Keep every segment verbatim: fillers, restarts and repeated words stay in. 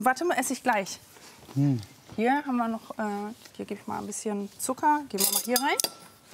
Warte mal, esse ich gleich. Hm. Hier haben wir noch, äh, hier gebe ich mal ein bisschen Zucker, geben wir mal hier rein.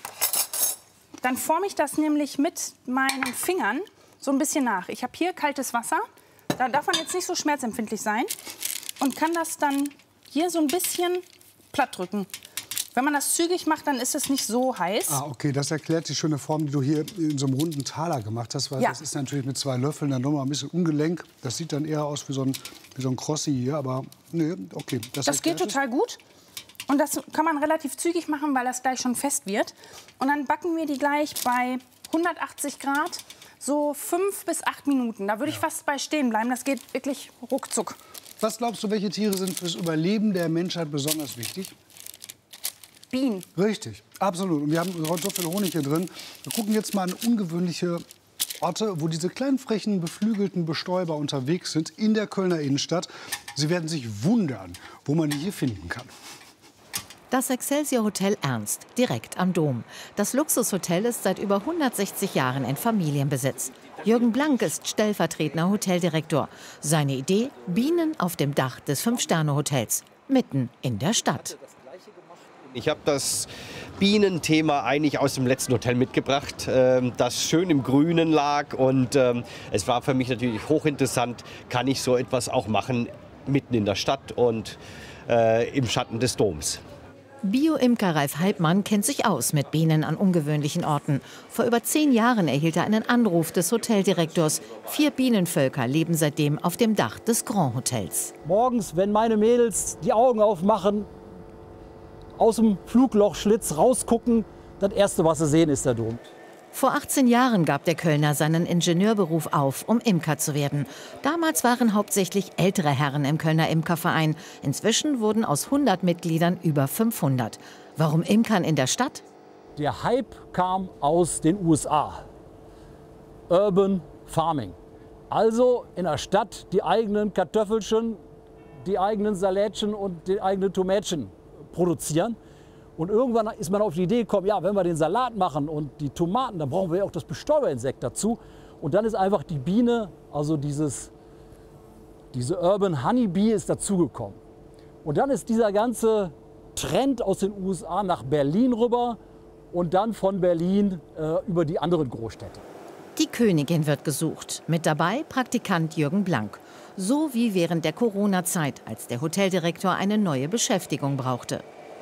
Dann forme ich das nämlich mit meinen Fingern so ein bisschen nach. Ich habe hier kaltes Wasser, da darf man jetzt nicht so schmerzempfindlich sein und kann das dann hier so ein bisschen platt drücken. Wenn man das zügig macht, dann ist es nicht so heiß. Ah, okay, das erklärt die schöne Form, die du hier in so einem runden Taler gemacht hast. Weil ja. Das ist natürlich mit zwei Löffeln dann nochmal ein bisschen ungelenk. Das sieht dann eher aus wie so ein, wie so ein Crossi hier, aber nee, okay. Das, das geht total gut. Und das kann man relativ zügig machen, weil das gleich schon fest wird. Und dann backen wir die gleich bei hundertachtzig Grad, so fünf bis acht Minuten. Da würde ich ja. fast bei stehen bleiben. Das geht wirklich ruckzuck. Was glaubst du, welche Tiere sind fürs Überleben der Menschheit besonders wichtig? Bienen. Richtig, absolut. Und wir haben heute so viel Honig hier drin. Wir gucken jetzt mal an ungewöhnliche Orte, wo diese kleinen, frechen, beflügelten Bestäuber unterwegs sind in der Kölner Innenstadt. Sie werden sich wundern, wo man die hier finden kann. Das Excelsior Hotel Ernst, direkt am Dom. Das Luxushotel ist seit über hundertsechzig Jahren in Familienbesitz. Jürgen Blank ist stellvertretender Hoteldirektor. Seine Idee: Bienen auf dem Dach des Fünf-Sterne-Hotels, mitten in der Stadt. Ich habe das Bienenthema eigentlich aus dem letzten Hotel mitgebracht, das schön im Grünen lag. Und es war für mich natürlich hochinteressant, kann ich so etwas auch machen, mitten in der Stadt und äh, im Schatten des Doms. Bio-Imker Ralf Halbmann kennt sich aus mit Bienen an ungewöhnlichen Orten. Vor über zehn Jahren erhielt er einen Anruf des Hoteldirektors. Vier Bienenvölker leben seitdem auf dem Dach des Grand Hotels. Morgens, wenn meine Mädels die Augen aufmachen, aus dem Fluglochschlitz rausgucken, das Erste, was sie sehen, ist der Dom. Vor achtzehn Jahren gab der Kölner seinen Ingenieurberuf auf, um Imker zu werden. Damals waren hauptsächlich ältere Herren im Kölner Imkerverein. Inzwischen wurden aus hundert Mitgliedern über fünfhundert. Warum Imkern in der Stadt? Der Hype kam aus den U S A. Urban Farming. Also in der Stadt die eigenen Kartoffelchen, die eigenen Salätchen und die eigenen Tomätchen produzieren. Und irgendwann ist man auf die Idee gekommen, ja, wenn wir den Salat machen und die Tomaten, dann brauchen wir ja auch das Bestäuberinsekt dazu. Und dann ist einfach die Biene, also dieses, diese Urban Honeybee ist dazugekommen. Und dann ist dieser ganze Trend aus den U S A nach Berlin rüber und dann von Berlin äh, über die anderen Großstädte. Die Königin wird gesucht. Mit dabei Praktikant Jürgen Blank. So wie während der Corona-Zeit, als der Hoteldirektor eine neue Beschäftigung brauchte.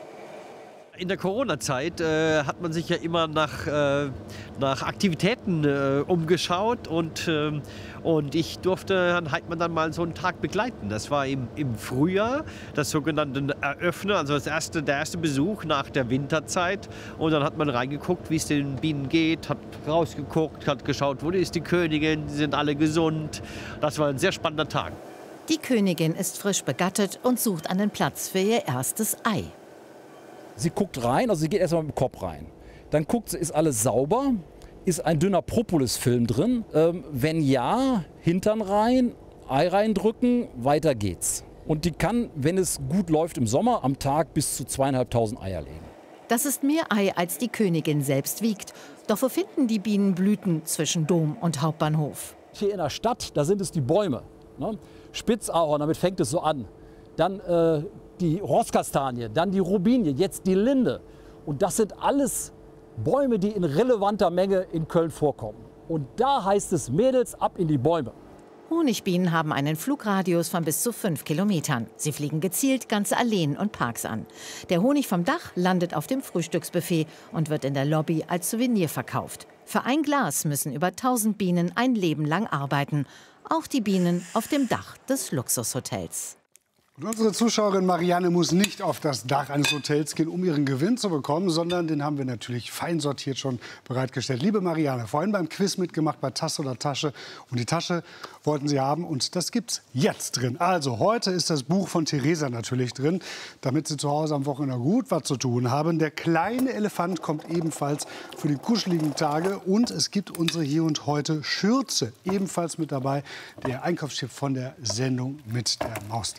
In der Corona-Zeit äh, hat man sich ja immer nach, äh, nach Aktivitäten äh, umgeschaut und, äh, und ich durfte Herrn Heidmann dann mal so einen Tag begleiten. Das war im, im Frühjahr, das sogenannte Eröffnen, also das erste, der erste Besuch nach der Winterzeit. Und dann hat man reingeguckt, wie es den Bienen geht, hat rausgeguckt, hat geschaut, wo ist die Königin, die sind alle gesund. Das war ein sehr spannender Tag. Die Königin ist frisch begattet und sucht einen Platz für ihr erstes Ei. Sie guckt rein, also sie geht erstmal mit dem Kopf rein. Dann guckt sie, ist alles sauber? Ist ein dünner Propolisfilm drin? Ähm, wenn ja, Hintern rein, Ei reindrücken, weiter geht's. Und die kann, wenn es gut läuft im Sommer, am Tag bis zu zweieinhalbtausend Eier legen. Das ist mehr Ei, als die Königin selbst wiegt. Doch wo finden die Bienen Blüten zwischen Dom und Hauptbahnhof? Hier in der Stadt, da sind es die Bäume. Ne? Spitzahorn, damit fängt es so an. Dann äh, die Rosskastanie, dann die Robinie, jetzt die Linde. Und das sind alles Bäume, die in relevanter Menge in Köln vorkommen. Und da heißt es, Mädels, ab in die Bäume. Honigbienen haben einen Flugradius von bis zu fünf Kilometern. Sie fliegen gezielt ganze Alleen und Parks an. Der Honig vom Dach landet auf dem Frühstücksbuffet und wird in der Lobby als Souvenir verkauft. Für ein Glas müssen über tausend Bienen ein Leben lang arbeiten. Auch die Bienen auf dem Dach des Luxushotels. Und unsere Zuschauerin Marianne muss nicht auf das Dach eines Hotels gehen, um ihren Gewinn zu bekommen, sondern den haben wir natürlich fein sortiert schon bereitgestellt. Liebe Marianne, vorhin beim Quiz mitgemacht bei Tasse oder Tasche. Und die Tasche wollten Sie haben und das gibt's jetzt drin. Also heute ist das Buch von Theresa natürlich drin, damit Sie zu Hause am Wochenende gut was zu tun haben. Der kleine Elefant kommt ebenfalls für die kuscheligen Tage und es gibt unsere Hier und Heute Schürze ebenfalls mit dabei. Der Einkaufstipp von der Sendung mit der Maus, damit Sie die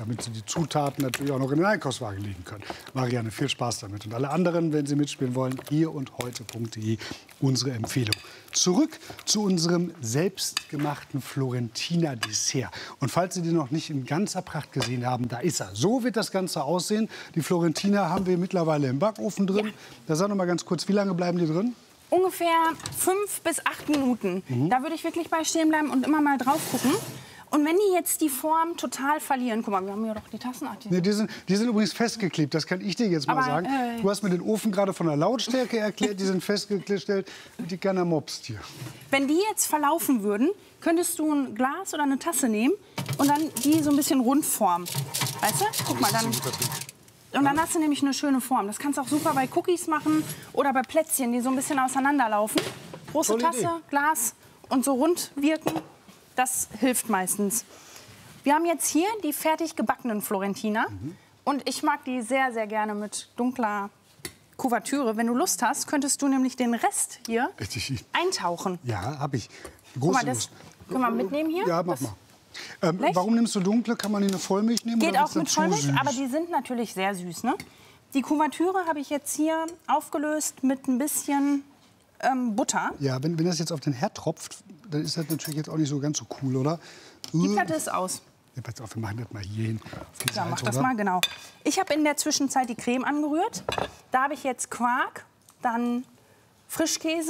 Zutaten natürlich auch noch in den Einkaufswagen legen können. Marianne, viel Spaß damit. Und alle anderen, wenn Sie mitspielen wollen, hier und heute punkt de, unsere Empfehlung. Zurück zu unserem selbstgemachten Florentiner Dessert. Und falls Sie den noch nicht in ganzer Pracht gesehen haben, da ist er. So wird das Ganze aussehen. Die Florentiner haben wir mittlerweile im Backofen drin. Ja. Da sag noch mal ganz kurz, wie lange bleiben die drin? Ungefähr fünf bis acht Minuten. Mhm. Da würde ich wirklich bei stehen bleiben und immer mal drauf gucken. Und wenn die jetzt die Form total verlieren, guck mal, wir haben hier doch die Tassen. Ach, die, nee, die, sind, die sind übrigens festgeklebt, das kann ich dir jetzt mal Aber, sagen. Äh, du hast mir den Ofen gerade von der Lautstärke erklärt, die sind festgestellt, die keiner mobst hier. Wenn die jetzt verlaufen würden, könntest du ein Glas oder eine Tasse nehmen und dann die so ein bisschen rund formen. Weißt du? Guck mal, dann... Und dann hast du nämlich eine schöne Form. Das kannst du auch super bei Cookies machen oder bei Plätzchen, die so ein bisschen auseinanderlaufen. Große Tolle Tasse, Idee. Glas und so rund wirken. Das hilft meistens. Wir haben jetzt hier die fertig gebackenen Florentiner. Mhm. Und ich mag die sehr, sehr gerne mit dunkler Kuvertüre. Wenn du Lust hast, könntest du nämlich den Rest hier eintauchen. Ja, habe ich. Große Guck mal, das Lust. können wir mitnehmen hier. Ja, mach das mal. Ähm, warum nimmst du dunkle? Kann man die eine Vollmilch nehmen? Geht oder auch mit Vollmilch, aber die sind natürlich sehr süß. Ne? Die Kuvertüre habe ich jetzt hier aufgelöst mit ein bisschen ähm, Butter. Ja, wenn, wenn das jetzt auf den Herd tropft, dann ist das natürlich jetzt auch nicht so ganz so cool, oder? Die Platte ist aus. Ja, pass auf, wir machen das mal hier hin. Auf die Ja, Seite, mach das oder? mal, genau. Ich habe in der Zwischenzeit die Creme angerührt. Da habe ich jetzt Quark, dann Frischkäse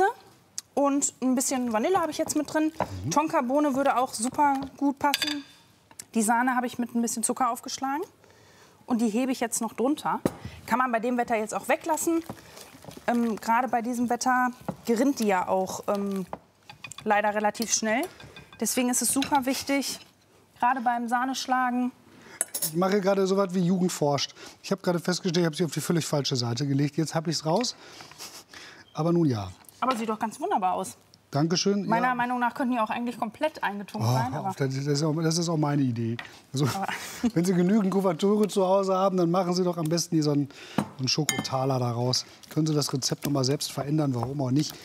und ein bisschen Vanille habe ich jetzt mit drin. Mhm. Tonkabohne würde auch super gut passen. Die Sahne habe ich mit ein bisschen Zucker aufgeschlagen. Und die hebe ich jetzt noch drunter. Kann man bei dem Wetter jetzt auch weglassen. Ähm, Gerade bei diesem Wetter gerinnt die ja auch ähm, leider relativ schnell. Deswegen ist es super wichtig, gerade beim Sahneschlagen. Ich mache gerade so was wie Jugend forscht. Ich habe gerade festgestellt, ich habe sie auf die völlig falsche Seite gelegt. Jetzt habe ich es raus. Aber nun ja. Aber sieht doch ganz wunderbar aus. Dankeschön. Meiner ja. Meinung nach könnten die auch eigentlich komplett eingetunkt Oh, sein. auf, Aber das, ist auch, das ist auch meine Idee. Also, wenn Sie genügend Kuvertüre zu Hause haben, dann machen Sie doch am besten hier so einen, so einen Schokotaler daraus. Können Sie das Rezept noch mal selbst verändern, warum auch nicht.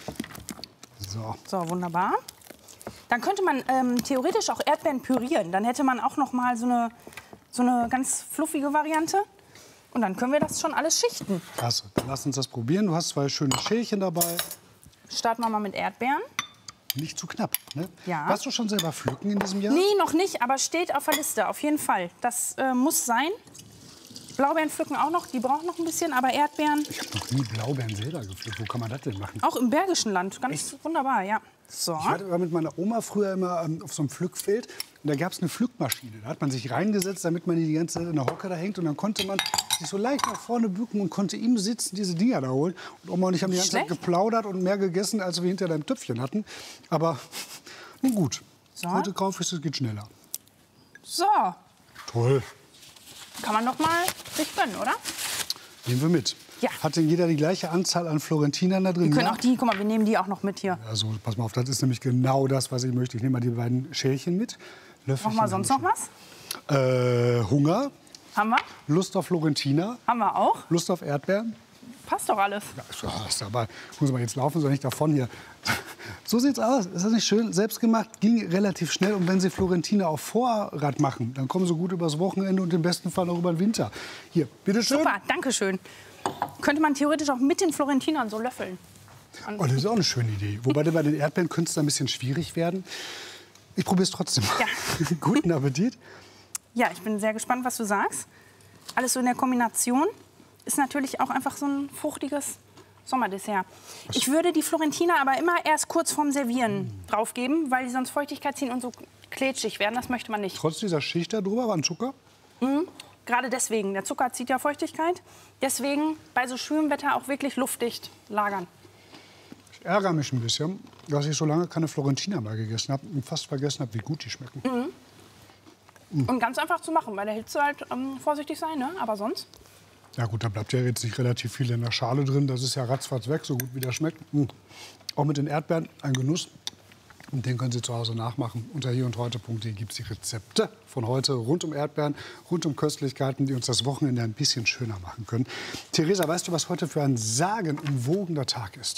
So. So, wunderbar. Dann könnte man ähm, theoretisch auch Erdbeeren pürieren. Dann hätte man auch noch mal so eine, so eine ganz fluffige Variante. Und dann können wir das schon alles schichten. Klasse. Dann lass uns das probieren. Du hast zwei schöne Schälchen dabei. Starten wir mal mit Erdbeeren. Nicht zu knapp, ne? Ja. Warst du schon selber pflücken in diesem Jahr? Nee, noch nicht, aber steht auf der Liste, auf jeden Fall. Das äh, muss sein. Blaubeeren pflücken auch noch, die brauchen noch ein bisschen, aber Erdbeeren... Ich habe noch nie Blaubeeren selber gepflückt. Wo kann man das denn machen? Auch im Bergischen Land, ganz Echt? wunderbar, ja. So. Ich war mit meiner Oma früher immer ähm, auf so einem Pflückfeld. Und da gab es eine Pflückmaschine. Da hat man sich reingesetzt, damit man nicht die ganze Zeit in der Hocke da hängt. Und dann konnte man sich so leicht nach vorne bücken und konnte im Sitzen diese Dinger da holen. Und Oma und ich haben die ganze Zeit Schlecht? geplaudert und mehr gegessen, als wir hinterher im Töpfchen hatten. Aber nun gut. So. Heute kaufe ich es, geht schneller. So, Toll. kann man doch mal sich gönnen, oder? Nehmen wir mit. Ja. Hat denn jeder die gleiche Anzahl an Florentinern da drin? Wir können Ja? auch die, guck mal, wir nehmen die auch noch mit hier. Also, pass mal auf, das ist nämlich genau das, was ich möchte. Ich nehme mal die beiden Schälchen mit. Brauchen wir sonst noch was? Äh, Hunger, Haben wir? Lust auf Florentiner, Haben wir auch. Lust auf Erdbeeren. Passt doch alles. Ja, ist aber, muss man jetzt laufen, soll nicht davon hier. So sieht's aus. Ist das nicht schön? Selbstgemacht, ging relativ schnell. Und wenn Sie Florentiner auf Vorrat machen, dann kommen Sie gut übers Wochenende und im besten Fall auch über den Winter. Hier, bitteschön. Super, danke schön. Könnte man theoretisch auch mit den Florentinern so löffeln. Oh, das ist auch eine schöne Idee. Wobei bei den Erdbeeren könnte es ein bisschen schwierig werden. Ich probiere es trotzdem. Ja. Guten Appetit. Ja, ich bin sehr gespannt, was du sagst. Alles so in der Kombination ist natürlich auch einfach so ein fruchtiges Sommerdessert. Ich würde die Florentiner aber immer erst kurz vorm Servieren mm. draufgeben, weil die sonst Feuchtigkeit ziehen und so klitschig werden. Das möchte man nicht. Trotz dieser Schicht da drüber war ein Zucker? Mhm. Gerade deswegen. Der Zucker zieht ja Feuchtigkeit. Deswegen bei so schönem Wetter auch wirklich luftdicht lagern. Ich ärgere mich ein bisschen, dass ich so lange keine Florentiner mehr gegessen habe und fast vergessen habe, wie gut die schmecken. Mhm. Mhm. Und ganz einfach zu machen. Bei der Hitze halt ähm, vorsichtig sein, ne? Aber sonst. Ja gut, da bleibt ja jetzt nicht relativ viel in der Schale drin. Das ist ja ratzfatz weg, so gut wie der schmeckt. Mhm. Auch mit den Erdbeeren ein Genuss. Und den können Sie zu Hause nachmachen. Unter hier und heute punkt de gibt es die Rezepte von heute rund um Erdbeeren, rund um Köstlichkeiten, die uns das Wochenende ein bisschen schöner machen können. Theresa, weißt du, was heute für ein sagenumwogener Tag ist?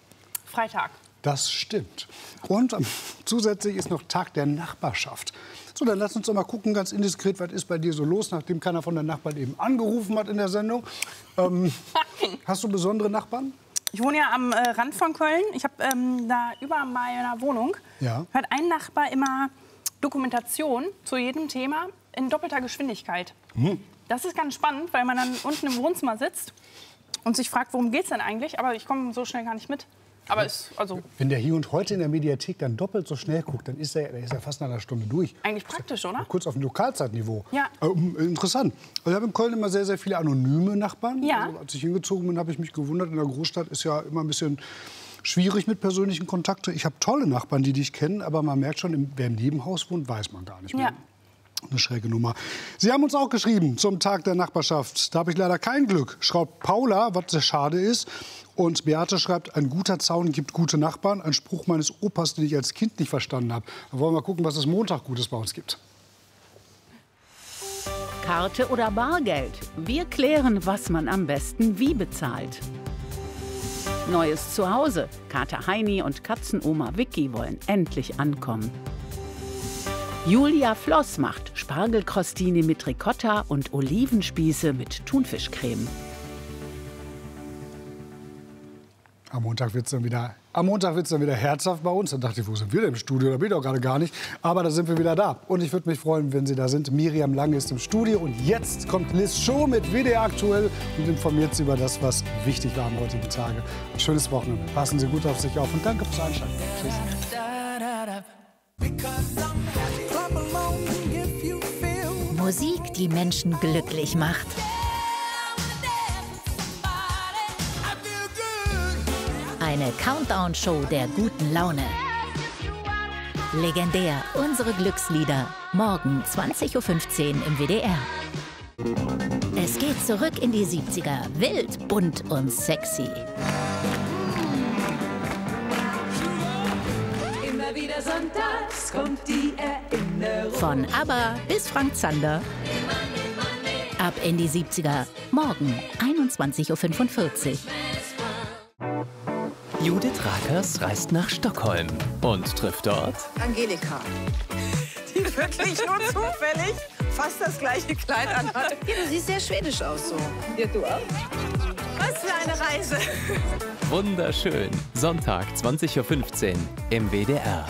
Freitag. Das stimmt. Und ähm, zusätzlich ist noch Tag der Nachbarschaft. So, dann lass uns doch mal gucken, ganz indiskret, was ist bei dir so los, nachdem keiner von den Nachbarn eben angerufen hat in der Sendung. Ähm, hast du besondere Nachbarn? Ich wohne ja am äh, Rand von Köln. Ich habe ähm, da über meiner Wohnung Ja. hat ein Nachbar immer Dokumentation zu jedem Thema in doppelter Geschwindigkeit. Mhm. Das ist ganz spannend, weil man dann unten im Wohnzimmer sitzt und sich fragt, worum geht's denn eigentlich? Aber ich komme so schnell gar nicht mit. Aber ist also Wenn der hier und heute in der Mediathek dann doppelt so schnell guckt, dann ist er, der ist er fast nach einer Stunde durch. eigentlich praktisch, oder? Kurz auf dem Lokalzeitniveau. Ja. Ähm, interessant. Also ich habe in Köln immer sehr, sehr viele anonyme Nachbarn. Ja. Also, als ich hingezogen bin, habe ich mich gewundert. In der Großstadt ist ja immer ein bisschen schwierig mit persönlichen Kontakten. Ich habe tolle Nachbarn, die dich kennen, aber man merkt schon, wer im Nebenhaus wohnt, weiß man gar nicht mehr. Ja. Eine schräge Nummer. Sie haben uns auch geschrieben zum Tag der Nachbarschaft. Da habe ich leider kein Glück. Schreibt Paula, was sehr schade ist. Und Beate schreibt, ein guter Zaun gibt gute Nachbarn. Ein Spruch meines Opas, den ich als Kind nicht verstanden habe. Da wollen wir mal gucken, was es Montag Gutes bei uns gibt. Karte oder Bargeld? Wir klären, was man am besten wie bezahlt. Neues Zuhause. Kater Heini und Katzenoma Vicky wollen endlich ankommen. Julia Floss macht Spargelkrostini mit Ricotta und Olivenspieße mit Thunfischcreme. Am Montag wird es dann wieder, am Montag wird's dann wieder herzhaft bei uns. Dann dachte ich, wo sind wir denn im Studio? Da bin ich doch gerade gar nicht. Aber da sind wir wieder da. Und ich würde mich freuen, wenn Sie da sind. Miriam Lange ist im Studio. Und jetzt kommt Liz Show mit W D R aktuell und informiert Sie über das, was wichtig war am heutigen Tage. Ein schönes Wochenende. Passen Sie gut auf sich auf und danke fürs Einschalten. Tschüss. Musik, die Menschen glücklich macht. Eine Countdown-Show der guten Laune. Legendär, unsere Glückslieder. Morgen zwanzig Uhr fünfzehn im W D R. Es geht zurück in die siebziger. Wild, bunt und sexy. Immer wieder sonntags kommt die Erinnerung. Von ABBA bis Frank Zander. Ab in die siebziger. Morgen einundzwanzig Uhr fünfundvierzig. Judith Rakers reist nach Stockholm und trifft dort Angelika, die wirklich nur zufällig fast das gleiche Kleid anhat. Ja, du siehst sehr schwedisch aus so. Ja, du auch. Was für eine Reise. Wunderschön. Sonntag, zwanzig Uhr fünfzehn im W D R.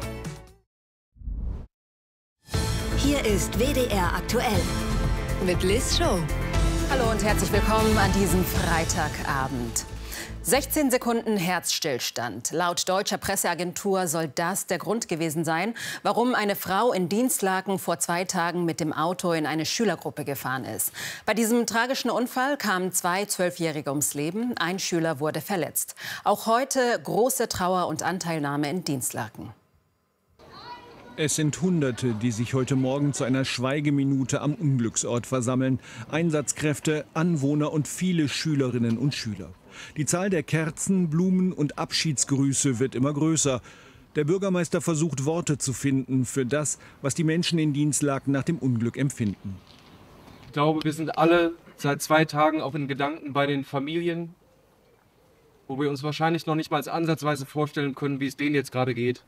Hier ist W D R aktuell Mit Liz Show. Hallo und herzlich willkommen an diesem Freitagabend. sechzehn Sekunden Herzstillstand. Laut deutscher Presseagentur soll das der Grund gewesen sein, warum eine Frau in Dienstlaken vor zwei Tagen mit dem Auto in eine Schülergruppe gefahren ist. Bei diesem tragischen Unfall kamen zwei Zwölfjährige ums Leben. Ein Schüler wurde verletzt. Auch heute große Trauer und Anteilnahme in Dienstlaken. Es sind Hunderte, die sich heute Morgen zu einer Schweigeminute am Unglücksort versammeln. Einsatzkräfte, Anwohner und viele Schülerinnen und Schüler. Die Zahl der Kerzen, Blumen und Abschiedsgrüße wird immer größer. Der Bürgermeister versucht, Worte zu finden für das, was die Menschen in Dienstlaken nach dem Unglück empfinden. Ich glaube, wir sind alle seit zwei Tagen auch in Gedanken bei den Familien, wo wir uns wahrscheinlich noch nicht mal ansatzweise vorstellen können, wie es denen jetzt gerade geht.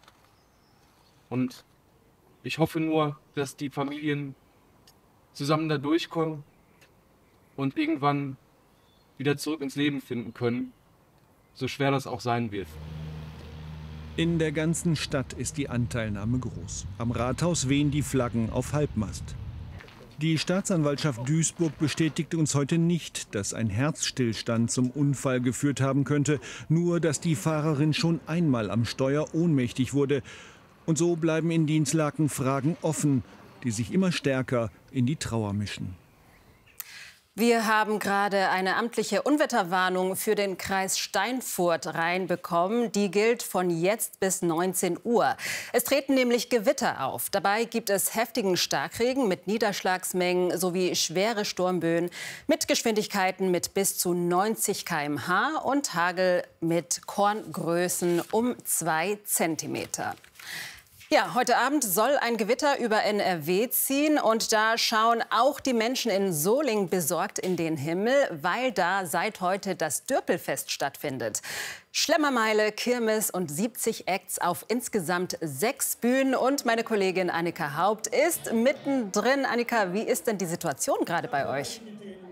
Und ich hoffe nur, dass die Familien zusammen da durchkommen und irgendwann wieder zurück ins Leben finden können, so schwer das auch sein wird. In der ganzen Stadt ist die Anteilnahme groß. Am Rathaus wehen die Flaggen auf Halbmast. Die Staatsanwaltschaft Duisburg bestätigte uns heute nicht, dass ein Herzstillstand zum Unfall geführt haben könnte, nur dass die Fahrerin schon einmal am Steuer ohnmächtig wurde. Und so bleiben in Dienstlaken Fragen offen, die sich immer stärker in die Trauer mischen. Wir haben gerade eine amtliche Unwetterwarnung für den Kreis Steinfurt reinbekommen. Die gilt von jetzt bis neunzehn Uhr. Es treten nämlich Gewitter auf. Dabei gibt es heftigen Starkregen mit Niederschlagsmengen sowie schwere Sturmböen mit Geschwindigkeiten mit bis zu neunzig Kilometer pro Stunde und Hagel mit Korngrößen um zwei Zentimeter. Ja, heute Abend soll ein Gewitter über N R W ziehen und da schauen auch die Menschen in Soling besorgt in den Himmel, weil da seit heute das Dürpelfest stattfindet. Schlemmermeile, Kirmes und siebzig Acts auf insgesamt sechs Bühnen und meine Kollegin Annika Haupt ist mittendrin. Annika, wie ist denn die Situation gerade bei euch?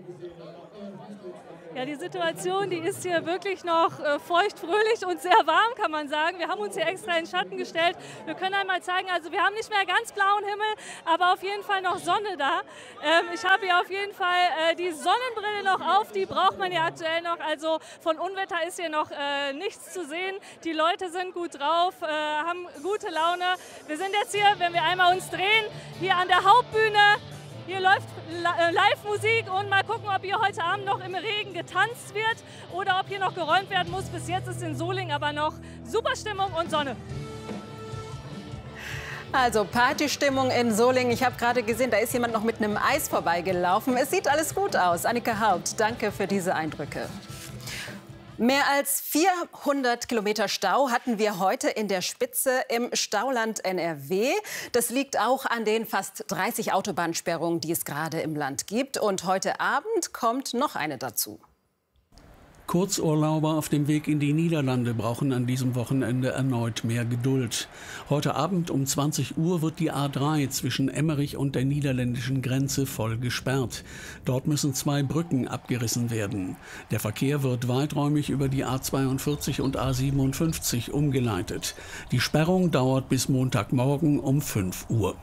Ja, die Situation, die ist hier wirklich noch äh, feucht, fröhlich und sehr warm, kann man sagen. Wir haben uns hier extra in den Schatten gestellt. Wir können einmal zeigen, also wir haben nicht mehr ganz blauen Himmel, aber auf jeden Fall noch Sonne da. Ähm, ich habe hier auf jeden Fall äh, die Sonnenbrille noch auf, die braucht man ja aktuell noch. Also von Unwetter ist hier noch äh, nichts zu sehen. Die Leute sind gut drauf, äh, haben gute Laune. Wir sind jetzt hier, wenn wir einmal uns drehen, hier an der Hauptbühne. Hier läuft Live-Musik und mal gucken, ob hier heute Abend noch im Regen getanzt wird oder ob hier noch geräumt werden muss. Bis jetzt ist in Soling aber noch super Stimmung und Sonne. Also Partystimmung in Soling. Ich habe gerade gesehen, da ist jemand noch mit einem Eis vorbeigelaufen. Es sieht alles gut aus. Annika Haupt, danke für diese Eindrücke. Mehr als vierhundert Kilometer Stau hatten wir heute in der Spitze im Stauland N R W. Das liegt auch an den fast dreißig Autobahnsperrungen, die es gerade im Land gibt. Und heute Abend kommt noch eine dazu. Kurzurlauber auf dem Weg in die Niederlande brauchen an diesem Wochenende erneut mehr Geduld. Heute Abend um zwanzig Uhr wird die A drei zwischen Emmerich und der niederländischen Grenze voll gesperrt. Dort müssen zwei Brücken abgerissen werden. Der Verkehr wird weiträumig über die A zweiundvierzig und A siebenundfünfzig umgeleitet. Die Sperrung dauert bis Montagmorgen um fünf Uhr.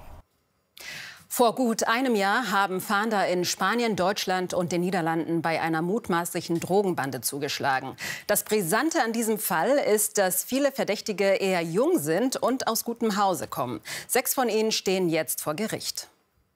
Vor gut einem Jahr haben Fahnder in Spanien, Deutschland und den Niederlanden bei einer mutmaßlichen Drogenbande zugeschlagen. Das Brisante an diesem Fall ist, dass viele Verdächtige eher jung sind und aus gutem Hause kommen. Sechs von ihnen stehen jetzt vor Gericht.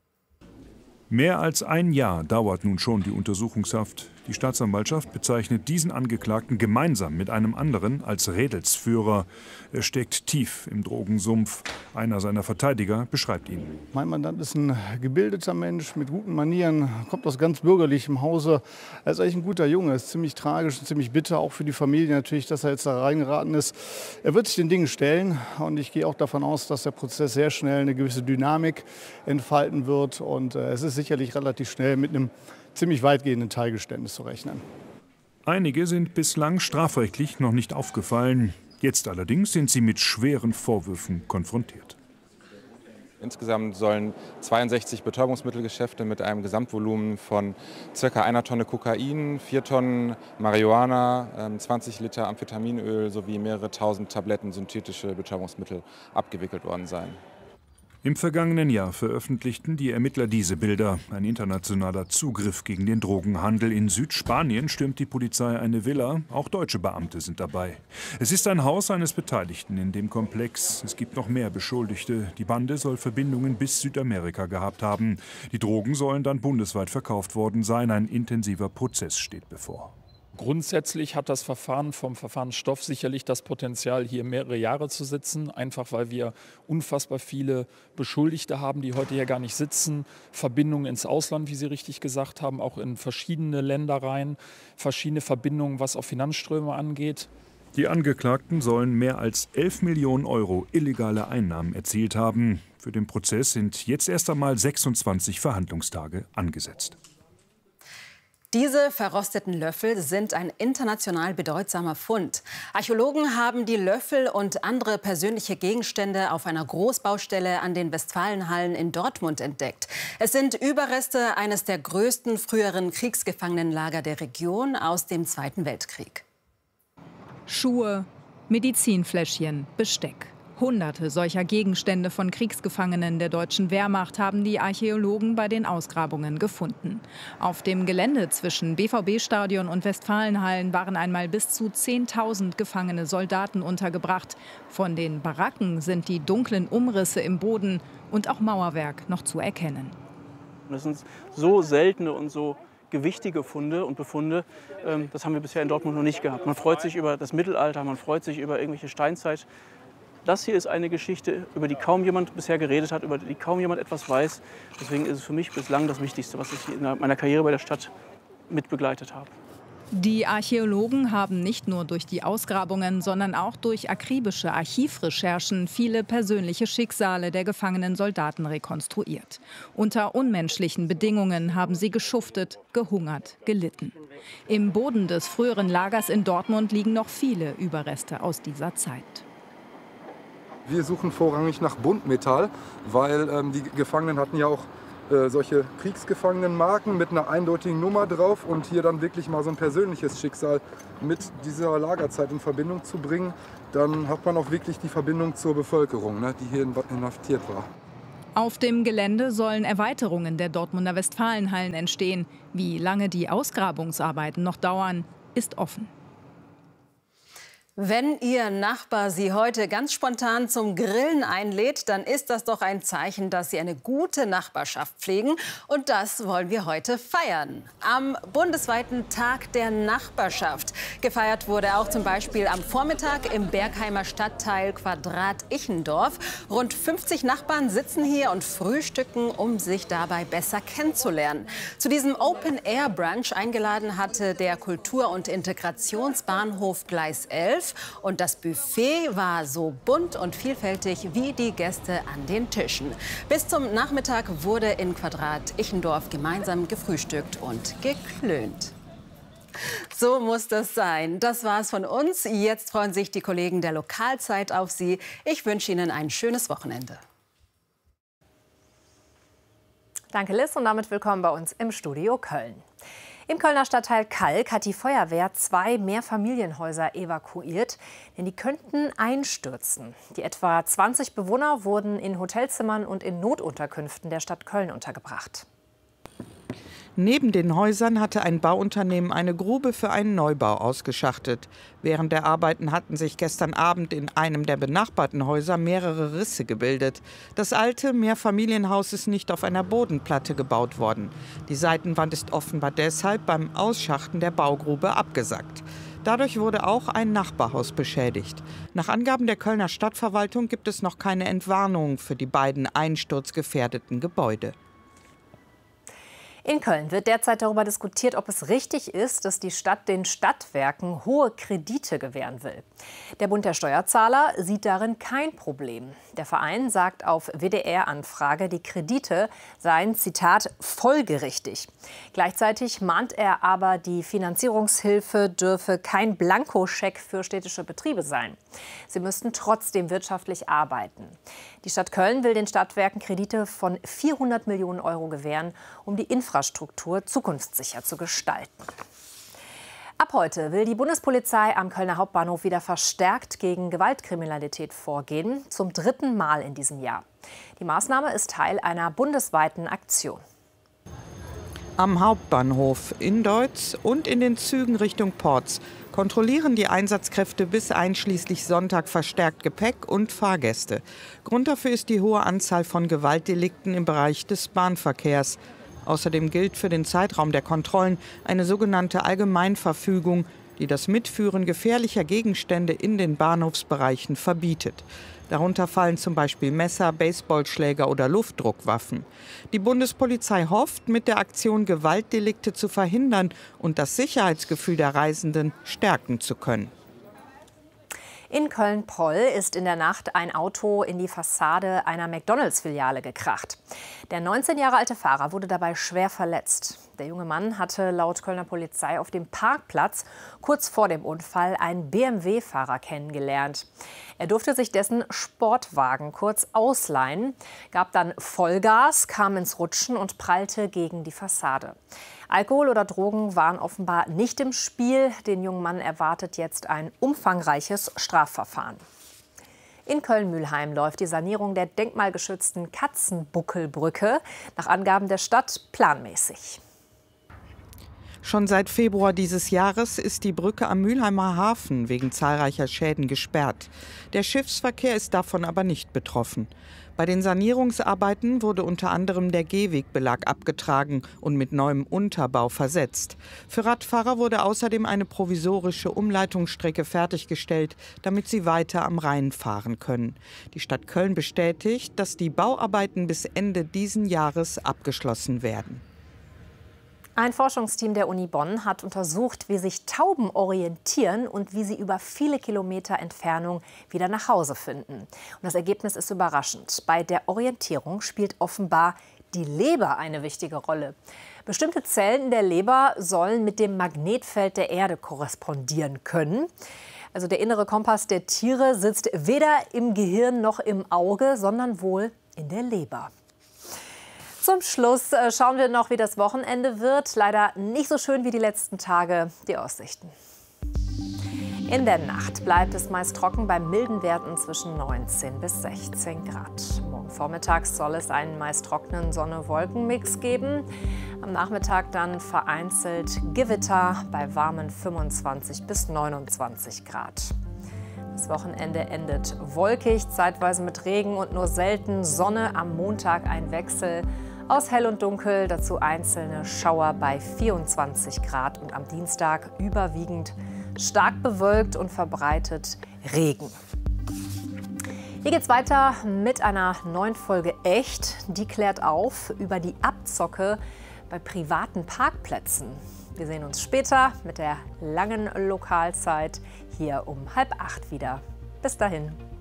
Mehr als ein Jahr dauert nun schon die Untersuchungshaft. Die Staatsanwaltschaft bezeichnet diesen Angeklagten gemeinsam mit einem anderen als Rädelsführer. Er steckt tief im Drogensumpf. Einer seiner Verteidiger beschreibt ihn. Mein Mandant ist ein gebildeter Mensch mit guten Manieren, kommt aus ganz bürgerlichem Hause. Er ist eigentlich ein guter Junge, er ist ziemlich tragisch und ziemlich bitter, auch für die Familie natürlich, dass er jetzt da reingeraten ist. Er wird sich den Dingen stellen und ich gehe auch davon aus, dass der Prozess sehr schnell eine gewisse Dynamik entfalten wird. Und äh, es ist sicherlich relativ schnell mit einem ziemlich weitgehenden Teilgeständnis zu rechnen. Einige sind bislang strafrechtlich noch nicht aufgefallen. Jetzt allerdings sind sie mit schweren Vorwürfen konfrontiert. Insgesamt sollen zweiundsechzig Betäubungsmittelgeschäfte mit einem Gesamtvolumen von ca. einer Tonne Kokain, vier Tonnen Marihuana, zwanzig Liter Amphetaminöl sowie mehrere tausend Tabletten synthetische Betäubungsmittel abgewickelt worden sein. Im vergangenen Jahr veröffentlichten die Ermittler diese Bilder. Ein internationaler Zugriff gegen den Drogenhandel. In Südspanien stürmt die Polizei eine Villa. Auch deutsche Beamte sind dabei. Es ist ein Haus eines Beteiligten in dem Komplex. Es gibt noch mehr Beschuldigte. Die Bande soll Verbindungen bis Südamerika gehabt haben. Die Drogen sollen dann bundesweit verkauft worden sein. Ein intensiver Prozess steht bevor. Grundsätzlich hat das Verfahren vom Verfahrensstoff sicherlich das Potenzial, hier mehrere Jahre zu sitzen, einfach weil wir unfassbar viele Beschuldigte haben, die heute hier gar nicht sitzen, Verbindungen ins Ausland, wie Sie richtig gesagt haben, auch in verschiedene Länder rein, verschiedene Verbindungen, was auch Finanzströme angeht. Die Angeklagten sollen mehr als elf Millionen Euro illegale Einnahmen erzielt haben. Für den Prozess sind jetzt erst einmal sechsundzwanzig Verhandlungstage angesetzt. Diese verrosteten Löffel sind ein international bedeutsamer Fund. Archäologen haben die Löffel und andere persönliche Gegenstände auf einer Großbaustelle an den Westfalenhallen in Dortmund entdeckt. Es sind Überreste eines der größten früheren Kriegsgefangenenlager der Region aus dem Zweiten Weltkrieg. Schuhe, Medizinfläschchen, Besteck. Hunderte solcher Gegenstände von Kriegsgefangenen der deutschen Wehrmacht haben die Archäologen bei den Ausgrabungen gefunden. Auf dem Gelände zwischen B V B-Stadion und Westfalenhallen waren einmal bis zu zehntausend gefangene Soldaten untergebracht. Von den Baracken sind die dunklen Umrisse im Boden und auch Mauerwerk noch zu erkennen. Das sind so seltene und so gewichtige Funde und Befunde, das haben wir bisher in Dortmund noch nicht gehabt. Man freut sich über das Mittelalter, man freut sich über irgendwelche Steinzeit. Das hier ist eine Geschichte, über die kaum jemand bisher geredet hat, über die kaum jemand etwas weiß. Deswegen ist es für mich bislang das Wichtigste, was ich in meiner Karriere bei der Stadt mitbegleitet habe. Die Archäologen haben nicht nur durch die Ausgrabungen, sondern auch durch akribische Archivrecherchen viele persönliche Schicksale der gefangenen Soldaten rekonstruiert. Unter unmenschlichen Bedingungen haben sie geschuftet, gehungert, gelitten. Im Boden des früheren Lagers in Dortmund liegen noch viele Überreste aus dieser Zeit. Wir suchen vorrangig nach Buntmetall, weil ähm, die Gefangenen hatten ja auch äh, solche Kriegsgefangenenmarken mit einer eindeutigen Nummer drauf. Und hier dann wirklich mal so ein persönliches Schicksal mit dieser Lagerzeit in Verbindung zu bringen, dann hat man auch wirklich die Verbindung zur Bevölkerung, ne, die hier inhaftiert war. Auf dem Gelände sollen Erweiterungen der Dortmunder Westfalenhallen entstehen. Wie lange die Ausgrabungsarbeiten noch dauern, ist offen. Wenn Ihr Nachbar Sie heute ganz spontan zum Grillen einlädt, dann ist das doch ein Zeichen, dass Sie eine gute Nachbarschaft pflegen. Und das wollen wir heute feiern. Am bundesweiten Tag der Nachbarschaft. Gefeiert wurde auch zum Beispiel am Vormittag im Bergheimer Stadtteil Quadrat-Ichendorf. Rund fünfzig Nachbarn sitzen hier und frühstücken, um sich dabei besser kennenzulernen. Zu diesem Open-Air-Brunch eingeladen hatte der Kultur- und Integrationsbahnhof Gleis elf. Und das Buffet war so bunt und vielfältig wie die Gäste an den Tischen. Bis zum Nachmittag wurde in Quadrat-Ichendorf gemeinsam gefrühstückt und geklönt. So muss das sein. Das war's von uns. Jetzt freuen sich die Kollegen der Lokalzeit auf Sie. Ich wünsche Ihnen ein schönes Wochenende. Danke, Liz, und damit willkommen bei uns im Studio Köln. Im Kölner Stadtteil Kalk hat die Feuerwehr zwei Mehrfamilienhäuser evakuiert, denn die könnten einstürzen. Die etwa zwanzig Bewohner wurden in Hotelzimmern und in Notunterkünften der Stadt Köln untergebracht. Neben den Häusern hatte ein Bauunternehmen eine Grube für einen Neubau ausgeschachtet. Während der Arbeiten hatten sich gestern Abend in einem der benachbarten Häuser mehrere Risse gebildet. Das alte Mehrfamilienhaus ist nicht auf einer Bodenplatte gebaut worden. Die Seitenwand ist offenbar deshalb beim Ausschachten der Baugrube abgesackt. Dadurch wurde auch ein Nachbarhaus beschädigt. Nach Angaben der Kölner Stadtverwaltung gibt es noch keine Entwarnung für die beiden einsturzgefährdeten Gebäude. In Köln wird derzeit darüber diskutiert, ob es richtig ist, dass die Stadt den Stadtwerken hohe Kredite gewähren will. Der Bund der Steuerzahler sieht darin kein Problem. Der Verein sagt auf W D R-Anfrage, die Kredite seien, Zitat, folgerichtig. Gleichzeitig mahnt er aber, die Finanzierungshilfe dürfe kein Blankoscheck für städtische Betriebe sein. Sie müssten trotzdem wirtschaftlich arbeiten. Die Stadt Köln will den Stadtwerken Kredite von vierhundert Millionen Euro gewähren, um die Infrastruktur zukunftssicher zu gestalten. Ab heute will die Bundespolizei am Kölner Hauptbahnhof wieder verstärkt gegen Gewaltkriminalität vorgehen, zum dritten Mal in diesem Jahr. Die Maßnahme ist Teil einer bundesweiten Aktion. Am Hauptbahnhof in Deutz und in den Zügen Richtung Porz kontrollieren die Einsatzkräfte bis einschließlich Sonntag verstärkt Gepäck und Fahrgäste. Grund dafür ist die hohe Anzahl von Gewaltdelikten im Bereich des Bahnverkehrs. Außerdem gilt für den Zeitraum der Kontrollen eine sogenannte Allgemeinverfügung, die das Mitführen gefährlicher Gegenstände in den Bahnhofsbereichen verbietet. Darunter fallen zum Beispiel Messer, Baseballschläger oder Luftdruckwaffen. Die Bundespolizei hofft, mit der Aktion Gewaltdelikte zu verhindern und das Sicherheitsgefühl der Reisenden stärken zu können. In Köln-Poll ist in der Nacht ein Auto in die Fassade einer McDonalds-Filiale gekracht. Der neunzehn Jahre alte Fahrer wurde dabei schwer verletzt. Der junge Mann hatte laut Kölner Polizei auf dem Parkplatz kurz vor dem Unfall einen B M W-Fahrer kennengelernt. Er durfte sich dessen Sportwagen kurz ausleihen, gab dann Vollgas, kam ins Rutschen und prallte gegen die Fassade. Alkohol oder Drogen waren offenbar nicht im Spiel. Den jungen Mann erwartet jetzt ein umfangreiches Strafverfahren. In Köln-Mülheim läuft die Sanierung der denkmalgeschützten Katzenbuckelbrücke nach Angaben der Stadt planmäßig. Schon seit Februar dieses Jahres ist die Brücke am Mülheimer Hafen wegen zahlreicher Schäden gesperrt. Der Schiffsverkehr ist davon aber nicht betroffen. Bei den Sanierungsarbeiten wurde unter anderem der Gehwegbelag abgetragen und mit neuem Unterbau versetzt. Für Radfahrer wurde außerdem eine provisorische Umleitungsstrecke fertiggestellt, damit sie weiter am Rhein fahren können. Die Stadt Köln bestätigt, dass die Bauarbeiten bis Ende diesen Jahres abgeschlossen werden. Ein Forschungsteam der Uni Bonn hat untersucht, wie sich Tauben orientieren und wie sie über viele Kilometer Entfernung wieder nach Hause finden. Und das Ergebnis ist überraschend. Bei der Orientierung spielt offenbar die Leber eine wichtige Rolle. Bestimmte Zellen in der Leber sollen mit dem Magnetfeld der Erde korrespondieren können. Also der innere Kompass der Tiere sitzt weder im Gehirn noch im Auge, sondern wohl in der Leber. Zum Schluss äh, schauen wir noch, wie das Wochenende wird. Leider nicht so schön wie die letzten Tage. Die Aussichten. In der Nacht bleibt es meist trocken bei milden Werten zwischen neunzehn bis sechzehn Grad. Morgen vormittags soll es einen meist trockenen Sonne-Wolken-Mix geben. Am Nachmittag dann vereinzelt Gewitter bei warmen fünfundzwanzig bis neunundzwanzig Grad. Das Wochenende endet wolkig, zeitweise mit Regen und nur selten Sonne. Am Montag ein Wechsel aus hell und dunkel, dazu einzelne Schauer bei vierundzwanzig Grad. Und am Dienstag überwiegend stark bewölkt und verbreitet Regen. Hier geht's weiter mit einer neuen Folge Echt. Die klärt auf über die Abzocke bei privaten Parkplätzen. Wir sehen uns später mit der langen Lokalzeit hier um halb acht wieder. Bis dahin.